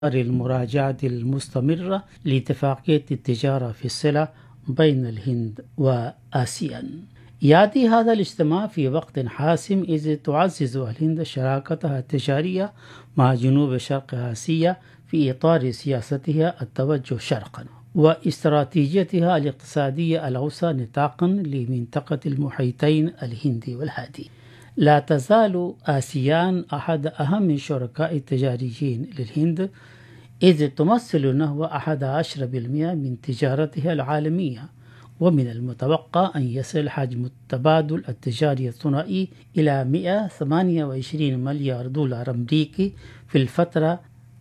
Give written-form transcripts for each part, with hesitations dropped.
المراجعة المستمرة لاتفاقية التجارة في السلع بين الهند وآسيان. يأتي هذا الاجتماع في وقت حاسم، إذ تعزز الهند شراكتها التجارية مع جنوب شرق آسيا في إطار سياستها التوجه شرقا واستراتيجيتها الاقتصادية الأوسع نطاقا لمنطقة المحيطين الهندي والهادي. لا تزال آسيان أحد أهم الشركاء التجاريين للهند، إذ تمثل نحو 11% من تجارتها العالمية، ومن المتوقع أن يصل حجم التبادل التجاري الثنائي إلى 128 مليار دولار أمريكي في الفترة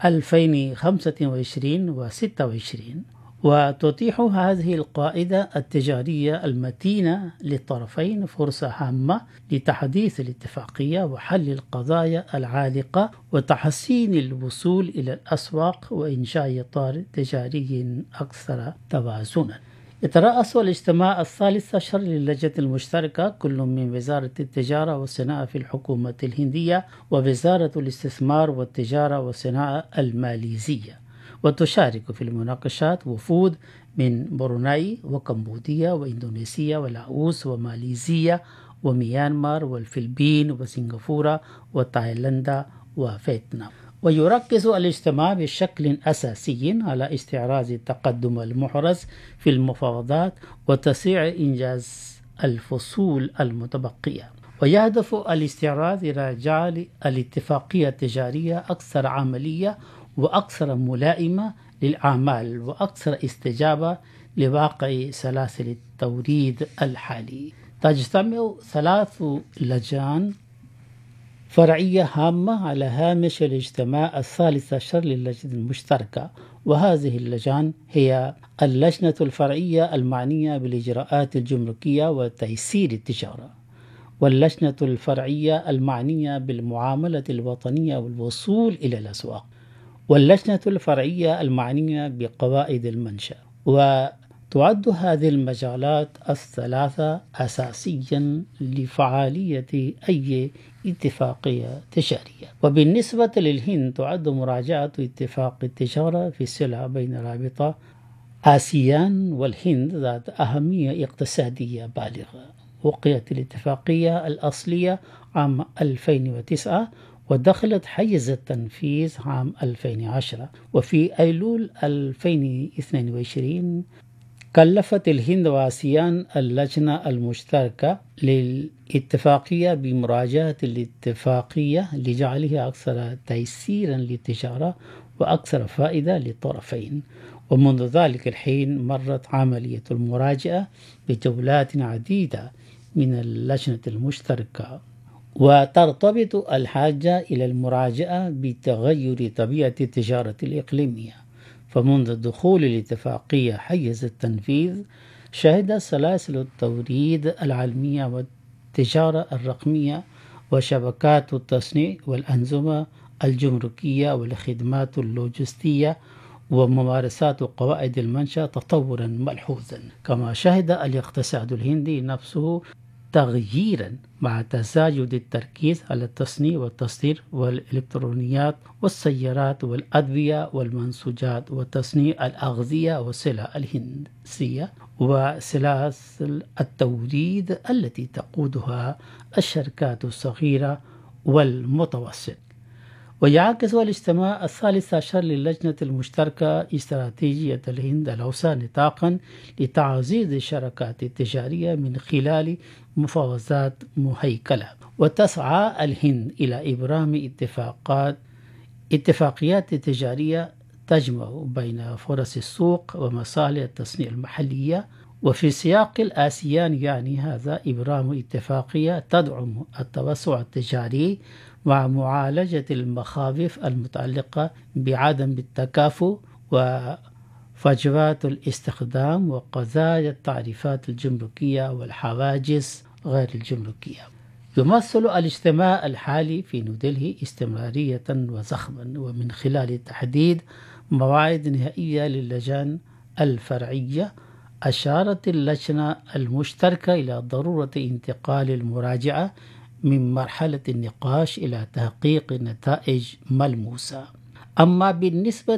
2025 و 26. وتتيح هذه القاعدة التجارية المتينة للطرفين فرصة هامة لتحديث الاتفاقية وحل القضايا العالقة وتحسين الوصول إلى الأسواق وإنشاء إطار تجاري أكثر توازنا. يترأس الاجتماع الثالث عشر للجنة المشتركة كل من وزارة التجارة والصناعة في الحكومة الهندية ووزارة الاستثمار والتجارة والصناعة الماليزية، وتشارك في المناقشات وفود من بروناي وكمبوديا وإندونيسيا ولاوس وماليزيا وميانمار والفلبين وسنغافورة وتايلاندا وفيتنام. ويركز الاجتماع بشكل أساسي على استعراض التقدم المحرز في المفاوضات وتسريع إنجاز الفصول المتبقية، ويهدف الاستعراض إلى جعل الاتفاقية التجارية أكثر عملية وأكثر ملائمة للأعمال وأكثر استجابة لواقع سلاسل التوريد الحالي. تجتمع 3 لجان فرعية هامة على هامش الاجتماع الثالث عشر للجنة المشتركة، وهذه اللجان هي اللجنة الفرعية المعنية بالإجراءات الجمركية وتيسير التجارة، واللجنة الفرعية المعنية بالمعاملة الوطنية والوصول إلى الأسواق، واللجنة الفرعية المعنية بقواعد المنشأ. وتعد هذه المجالات الثلاثة أساسيا لفعالية أي اتفاقية تجارية. وبالنسبة للهند تعد مراجعة اتفاق التجارة في السلع بين رابطة آسيان والهند ذات أهمية اقتصادية بالغة. وقعت الاتفاقية الأصلية عام 2009 ودخلت حيز التنفيذ عام 2010، وفي أيلول 2022 كلفت الهند وآسيان اللجنة المشتركة للاتفاقية بمراجعة الاتفاقية لجعلها أكثر تيسيرا للتجارة وأكثر فائدة للطرفين. ومنذ ذلك الحين مرت عملية المراجعة بجولات عديدة من اللجنة المشتركة، وترتبط الحاجة إلى المراجعة بتغير طبيعة التجارة الإقليمية. فمنذ دخول الاتفاقية حيز التنفيذ شهد سلاسل التوريد العالمية والتجارة الرقمية وشبكات التصنيع والأنظمة الجمركية والخدمات اللوجستية وممارسات قواعد المنشأ تطورا ملحوظا. كما شهد الاقتصاد الهندي نفسه تغييرا مع تزايد التركيز على التصنيع والتصدير والإلكترونيات والسيارات والأدوية والمنسوجات وتصنيع الأغذية والسلع الهندسية وسلاسل التوريد التي تقودها الشركات الصغيرة والمتوسط. ويعكس الاجتماع الثالث عشر للجنة المشتركة استراتيجية الهند الأوسع نطاقا لتعزيز الشراكات التجارية من خلال مفاوضات مهيكلة. وتسعى الهند إلى إبرام اتفاقيات تجارية تجمع بين فرص السوق ومصالح التصنيع المحلية. وفي سياق الآسيان يعني هذا إبرام اتفاقية تدعم التوسع التجاري مع معالجة المخاوف المتعلقة بعدم التكافؤ وفجوات الاستخدام وقضايا التعريفات الجمركية والحواجز غير الجمركية. يمثل الاجتماع الحالي في نيودلهي استمرارية وزخما، ومن خلال تحديد مواعيد نهائية للجان الفرعية أشارت اللجنة المشتركة إلى ضرورة انتقال المراجعة من مرحلة النقاش إلى تحقيق نتائج ملموسة. أما بالنسبة